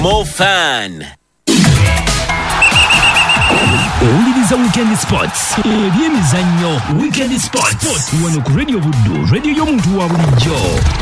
More fun. Owuliriza Weekend Sports. Ebyemizannyo Weekend Sports. Wano ku Radio Buddu, radio y'omuntu wa bulijjo.